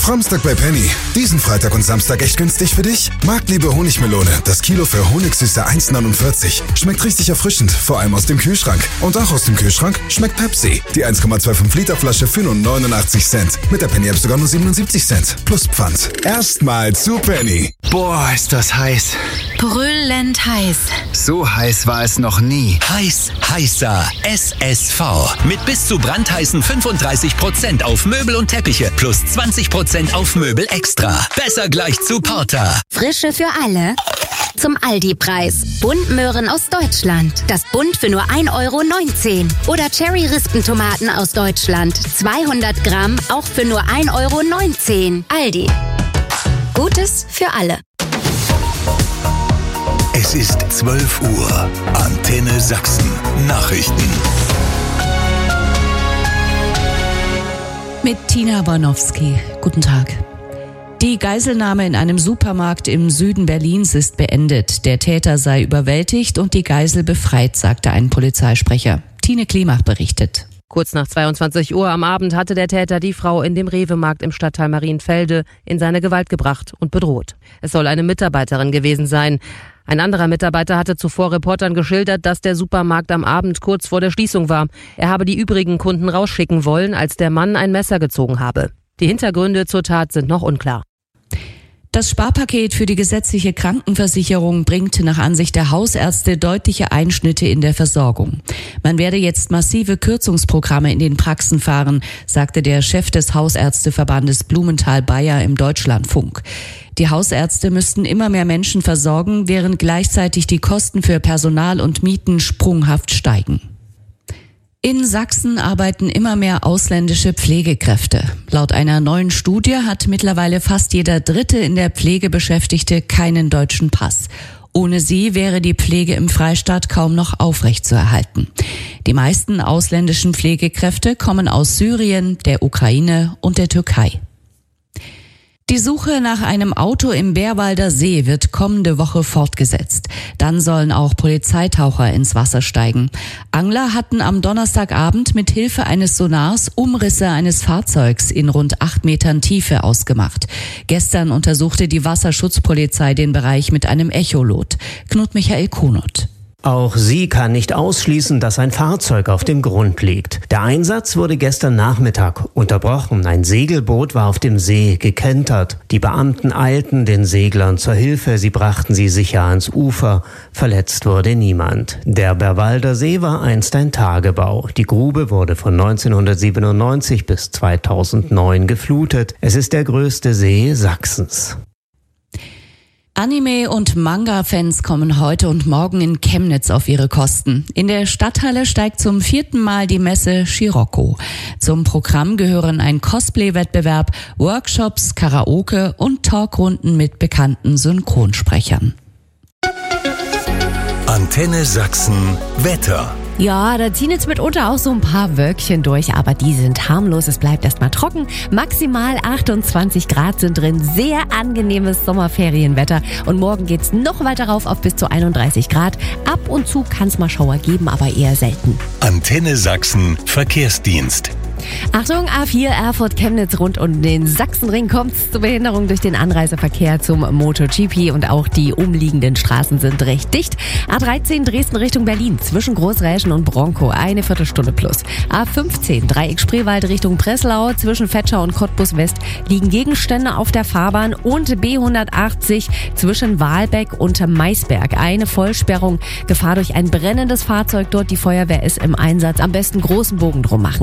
Samstag bei Penny. Diesen Freitag und Samstag echt günstig für dich? Marktliebe Honigmelone. Das Kilo für Honigsüße 1,49. Schmeckt richtig erfrischend, vor allem aus dem Kühlschrank. Und auch aus dem Kühlschrank schmeckt Pepsi. Die 1,25 Liter Flasche für nur 89 Cent. Mit der Penny-App sogar nur 77 Cent. Plus Pfand. Erstmal zu Penny. Boah, ist das heiß. Brüllend heiß. So heiß war es noch nie. Heißer SSV. Mit bis zu brandheißen 35% auf Möbel und Teppiche plus 20% auf Möbel extra. Besser gleich zu Porter. Frische für alle. Zum Aldi-Preis. Buntmöhren aus Deutschland. Das Bunt für nur 1,19 €. Oder Cherry-Rispentomaten aus Deutschland. 200 Gramm, auch für nur 1,19 €. Aldi. Gutes für alle. Es ist 12 Uhr. Antenne Sachsen. Nachrichten. Mit Tina Bornowski. Guten Tag. Die Geiselnahme in einem Supermarkt im Süden Berlins ist beendet. Der Täter sei überwältigt und die Geisel befreit, sagte ein Polizeisprecher. Tine Klimach berichtet. Kurz nach 22 Uhr am Abend hatte der Täter die Frau in dem Rewe-Markt im Stadtteil Marienfelde in seine Gewalt gebracht und bedroht. Es soll eine Mitarbeiterin gewesen sein. Ein anderer Mitarbeiter hatte zuvor Reportern geschildert, dass der Supermarkt am Abend kurz vor der Schließung war. Er habe die übrigen Kunden rausschicken wollen, als der Mann ein Messer gezogen habe. Die Hintergründe zur Tat sind noch unklar. Das Sparpaket für die gesetzliche Krankenversicherung bringt nach Ansicht der Hausärzte deutliche Einschnitte in der Versorgung. Man werde jetzt massive Kürzungsprogramme in den Praxen fahren, sagte der Chef des Hausärzteverbandes Blumenthal-Bayer im Deutschlandfunk. Die Hausärzte müssten immer mehr Menschen versorgen, während gleichzeitig die Kosten für Personal und Mieten sprunghaft steigen. In Sachsen arbeiten immer mehr ausländische Pflegekräfte. Laut einer neuen Studie hat mittlerweile fast jeder Dritte in der Pflege Beschäftigte keinen deutschen Pass. Ohne sie wäre die Pflege im Freistaat kaum noch aufrechtzuerhalten. Die meisten ausländischen Pflegekräfte kommen aus Syrien, der Ukraine und der Türkei. Die Suche nach einem Auto im Bärwalder See wird kommende Woche fortgesetzt. Dann sollen auch Polizeitaucher ins Wasser steigen. Angler hatten am Donnerstagabend mit Hilfe eines Sonars Umrisse eines Fahrzeugs in rund 8 Metern Tiefe ausgemacht. Gestern untersuchte die Wasserschutzpolizei den Bereich mit einem Echolot. Knut Michael Kunert. Auch sie kann nicht ausschließen, dass ein Fahrzeug auf dem Grund liegt. Der Einsatz wurde gestern Nachmittag unterbrochen. Ein Segelboot war auf dem See gekentert. Die Beamten eilten den Seglern zur Hilfe. Sie brachten sie sicher ans Ufer. Verletzt wurde niemand. Der Bärwalder See war einst ein Tagebau. Die Grube wurde von 1997 bis 2009 geflutet. Es ist der größte See Sachsens. Anime- und Manga-Fans kommen heute und morgen in Chemnitz auf ihre Kosten. In der Stadthalle steigt zum 4. Mal die Messe Scirocco. Zum Programm gehören ein Cosplay-Wettbewerb, Workshops, Karaoke und Talkrunden mit bekannten Synchronsprechern. Antenne Sachsen Wetter. Ja, da ziehen jetzt mitunter auch so ein paar Wölkchen durch, aber die sind harmlos. Es bleibt erstmal trocken. Maximal 28 Grad sind drin. Sehr angenehmes Sommerferienwetter. Und morgen geht's noch weiter rauf auf bis zu 31 Grad. Ab und zu kann es mal Schauer geben, aber eher selten. Antenne Sachsen Verkehrsdienst. Achtung, A4 Erfurt-Chemnitz rund um den Sachsenring kommt es zur Behinderung durch den Anreiseverkehr zum MotoGP und auch die umliegenden Straßen sind recht dicht. A13 Dresden Richtung Berlin zwischen Großräschen und Bronkow eine Viertelstunde plus. A15 Dreieck Spreewald Richtung Breslau zwischen Vetschau und Cottbus West liegen Gegenstände auf der Fahrbahn und B180 zwischen Wahlbeck und Maisberg eine Vollsperrung. Gefahr durch ein brennendes Fahrzeug dort, die Feuerwehr ist im Einsatz. Am besten großen Bogen drum machen.